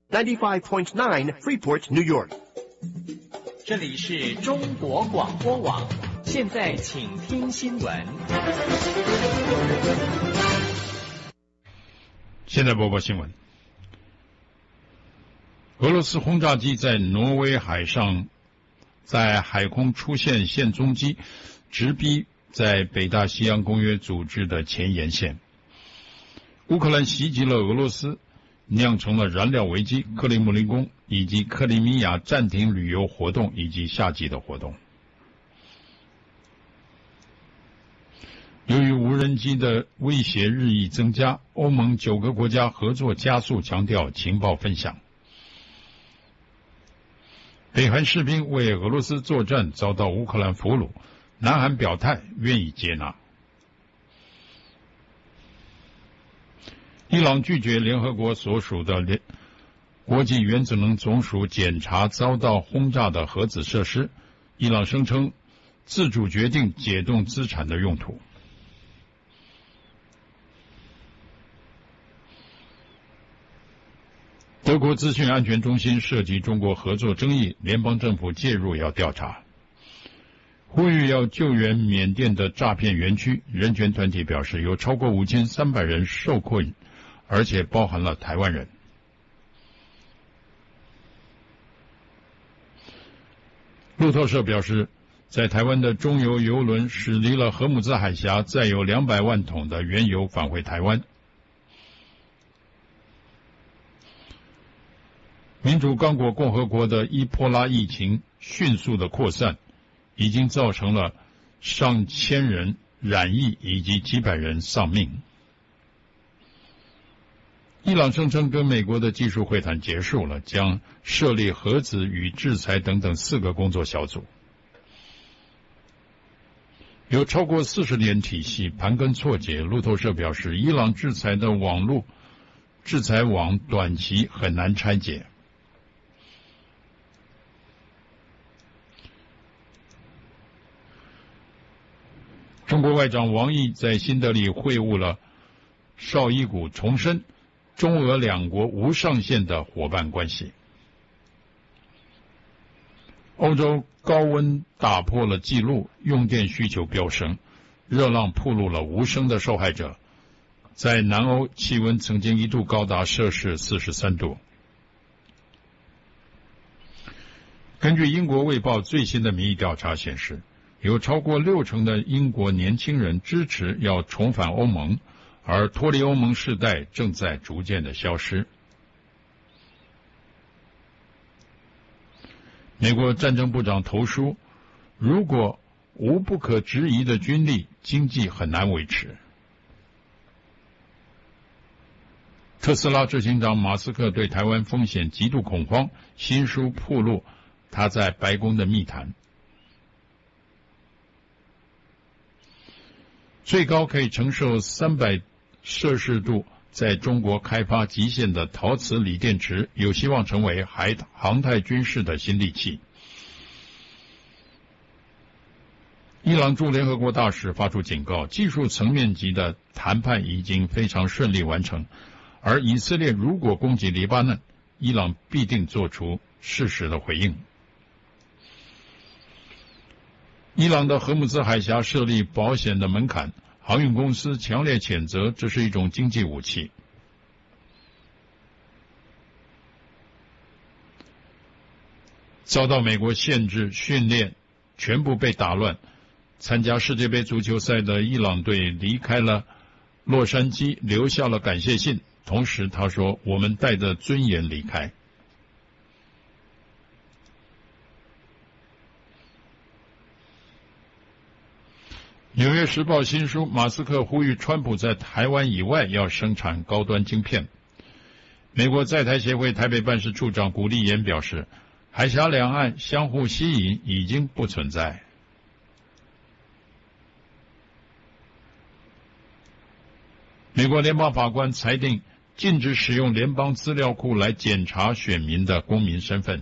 95.9 Freeport, New York。 这里是中国广播网，现在请听新闻。 现在播报新闻。俄罗斯轰炸机在挪威海上在海空出现现踪机，直逼在北大西洋公约组织的前沿线。乌克兰袭击了俄罗斯，酿成了燃料危机，克里姆林宫以及克里米亚暂停旅游活动以及夏季的活动。由于无人机的威胁日益增加，欧盟9个国家合作加速，强调情报分享。北韩士兵为俄罗斯作战遭到乌克兰俘虏，南韩表态愿意接纳。伊朗拒绝联合国所属的国际原子能总署检查遭到轰炸的核子设施，伊朗声称自主决定解冻资产的用途。德国资讯安全中心涉及中国合作争议，联邦政府介入要调查，呼吁要救援缅甸的诈骗园区。人权团体表示，有超过5300人受困，而且包含了台湾人。路透社表示，在台湾的中油邮轮驶离了荷姆兹海峡，载有200万桶的原油返回台湾。民主刚果共和国的伊波拉疫情迅速的扩散，已经造成了上千人染疫以及几百人丧命。伊朗声称跟美国的技术会谈结束了，将设立核子与制裁等等4个工作小组。有超过40年体系盘根错节，路透社表示，伊朗制裁的网络制裁网短期很难拆解。中国外长王毅在新德里会晤了绍伊古，重申中俄两国无上限的伙伴关系。欧洲高温打破了纪录，用电需求飙升，热浪暴露了无声的受害者。在南欧，气温曾经一度高达摄氏43度。根据英国卫报最新的民意调查显示，有超过60%的英国年轻人支持要重返欧盟，而脱离欧盟世代正在逐渐的消失。美国战争部长投书，如果无不可质疑的军力，经济很难维持。特斯拉执行长马斯克对台湾风险极度恐慌，新书暴露他在白宫的密谈。最高可以承受300摄氏度，在中国开发极限的陶瓷锂电池，有希望成为航太军事的新利器。伊朗驻联合国大使发出警告，技术层面级的谈判已经非常顺利完成，而以色列如果攻击黎巴嫩，伊朗必定做出适时的回应。伊朗的荷姆兹海峡设立保险的门槛，航运公司强烈谴责这是一种经济武器。遭到美国限制训练，全部被打乱。参加世界杯足球赛的伊朗队离开了洛杉矶，留下了感谢信，同时他说，我们带着尊严离开。纽约时报新书，马斯克呼吁川普在台湾以外要生产高端晶片。美国在台协会台北办事处长古立言表示，海峡两岸相互吸引已经不存在。美国联邦法官裁定禁止使用联邦资料库来检查选民的公民身份。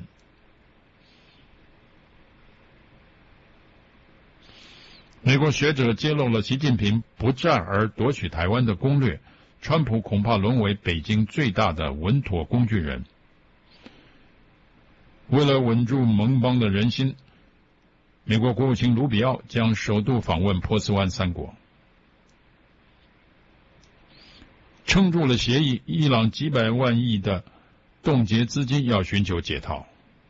美国学者揭露了习近平不战而夺取台湾的攻略，川普恐怕沦为北京最大的稳妥工具人。 为了稳住盟邦的人心，美国国务卿卢比奥将首度访问波斯湾三国。撑住了协议，伊朗几百万亿的冻结资金要寻求解套。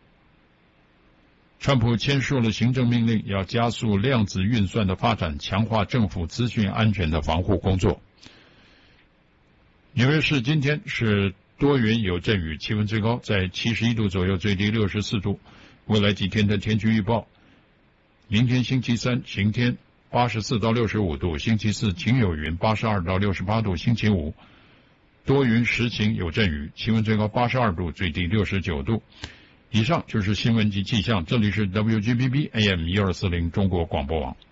川普签署了行政命令，要加速量子运算的发展，强化政府资讯安全的防护工作。纽约市今天是多云有阵雨，气温最高在71度左右，最低64度。未来几天的天气预报：明天星期三晴天，84到65度；星期四晴有云，82到68度；星期五多云时晴有阵雨，气温最高82度，最低69度。以上就是新闻及气象，这里是 WGBB AM 1240中国广播网。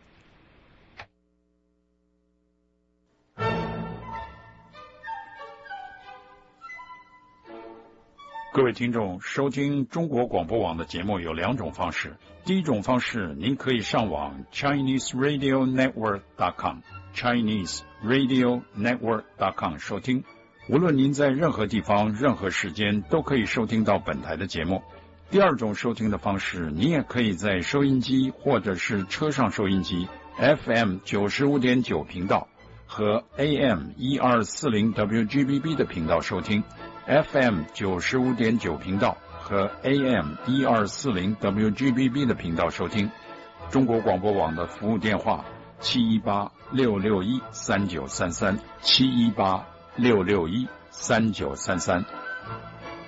各位听众，收听中国广播网的节目有两种方式。第一种方式，您可以上网 ChineseRadioNetwork.com ChineseRadioNetwork.com 收听。无论您在任何地方、任何时间，都可以收听到本台的节目。第二种收听的方式，你也可以在收音机或者是车上收音机 FM 95.9频道和 AM 1240 WGBB 的频道收听。FM 95.9频道和 AM 1240 WGBB 的频道收听。中国广播网的服务电话718-661-3933 718-661-3933